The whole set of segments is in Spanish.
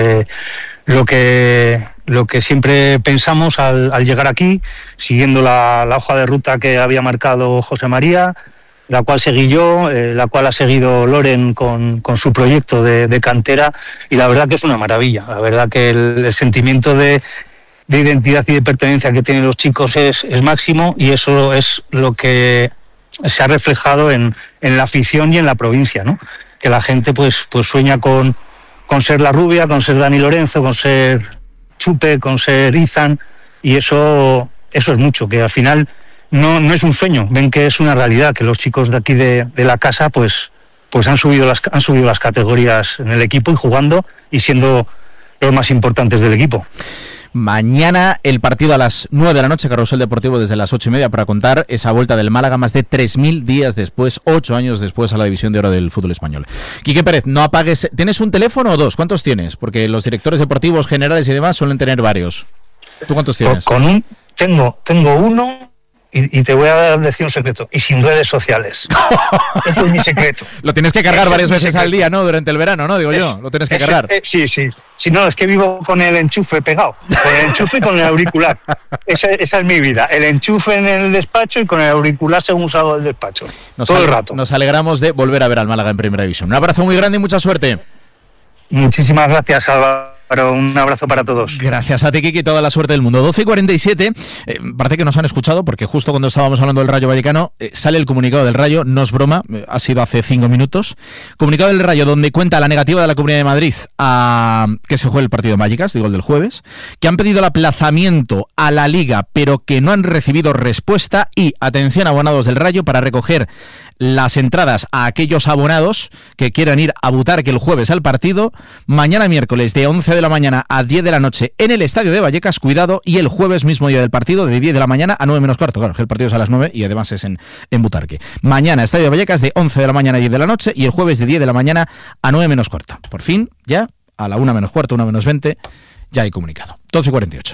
lo que siempre pensamos al llegar aquí, siguiendo la hoja de ruta que había marcado José María, la cual seguí yo, la cual ha seguido Loren con su proyecto de cantera, y la verdad que es una maravilla. La verdad que el sentimiento de identidad y de pertenencia que tienen los chicos es máximo, y eso es lo que se ha reflejado en la afición y en la provincia, ¿no? Que la gente pues sueña con ser la Rubia, con ser Dani Lorenzo, con ser Chupe, con ser Izan, y eso es mucho, que al final no es un sueño, ven que es una realidad, que los chicos de aquí de la casa pues han subido las categorías en el equipo y jugando y siendo los más importantes del equipo. Mañana el partido a las 9 de la noche, Carrusel Deportivo desde las 8:30 para contar esa vuelta del Málaga más de 3.000 días después, 8 años después, a la División de Oro del fútbol español. Quique Pérez, no apagues. ¿Tienes un teléfono o dos? ¿Cuántos tienes? Porque los directores deportivos generales y demás suelen tener varios. ¿Tú cuántos tienes? Tengo uno. Y te voy a decir un secreto, y sin redes sociales. Ese es mi secreto. Lo tienes que cargar varias veces al día, ¿no? Durante el verano, ¿no? Digo yo, lo tienes que cargar. Sí. Si no, es que vivo con el enchufe pegado. Con el enchufe y con el auricular. Esa es mi vida. El enchufe en el despacho y con el auricular según salgo del despacho. Todo el rato. Nos alegramos de volver a ver al Málaga en Primera División. Un abrazo muy grande y mucha suerte. Muchísimas gracias, Álvaro. Un abrazo para todos. Gracias a ti, Kiki, toda la suerte del mundo. 12:47, parece que nos han escuchado porque justo cuando estábamos hablando del Rayo Vallecano sale el comunicado del Rayo, no es broma, ha sido hace 5 minutos. Comunicado del Rayo donde cuenta la negativa de la Comunidad de Madrid a que se juegue el partido en Vallecas, digo el del jueves, que han pedido el aplazamiento a la Liga pero que no han recibido respuesta, y atención, abonados del Rayo, para recoger las entradas a aquellos abonados que quieran ir a Butarque el jueves al partido, mañana miércoles de 11 de la mañana a 10 de la noche en el estadio de Vallecas, cuidado, y el jueves mismo día del partido de 10 de la mañana a 9 menos cuarto, claro, que el partido es a las 9 y además es en Butarque. Mañana estadio de Vallecas de 11 de la mañana a 10 de la noche y el jueves de 10 de la mañana a 9 menos cuarto. Por fin, ya, a la 1 menos cuarto, 1 menos 20, ya hay comunicado. 12:48.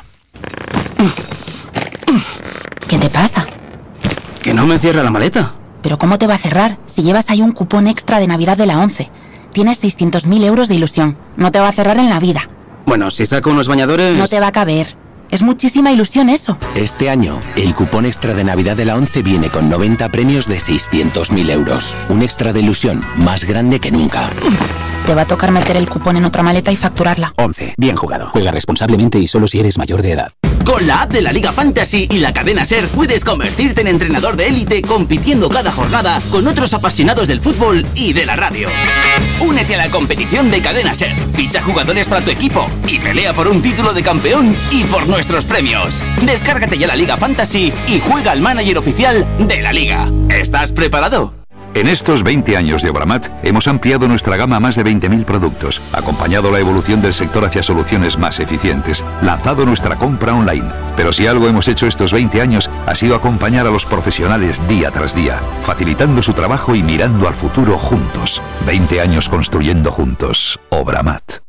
¿Qué te pasa? Que no me cierra la maleta. ¿Pero cómo te va a cerrar si llevas ahí un cupón extra de Navidad de la 11? Tienes 600.000 euros de ilusión. No te va a cerrar en la vida. Bueno, si saco unos bañadores... No te va a caber. Es muchísima ilusión eso. Este año, el cupón extra de Navidad de la 11 viene con 90 premios de 600.000 euros. Un extra de ilusión más grande que nunca. Te va a tocar meter el cupón en otra maleta y facturarla. 11. Bien jugado. Juega responsablemente y solo si eres mayor de edad. Con la app de la Liga Fantasy y la cadena SER puedes convertirte en entrenador de élite compitiendo cada jornada con otros apasionados del fútbol y de la radio. Únete a la competición de cadena SER, ficha jugadores para tu equipo y pelea por un título de campeón y por nuestros premios. Descárgate ya la Liga Fantasy y juega al manager oficial de la Liga. ¿Estás preparado? En estos 20 años de Obramat hemos ampliado nuestra gama a más de 20.000 productos, acompañado la evolución del sector hacia soluciones más eficientes, lanzado nuestra compra online. Pero si algo hemos hecho estos 20 años ha sido acompañar a los profesionales día tras día, facilitando su trabajo y mirando al futuro juntos. 20 años construyendo juntos. Obramat.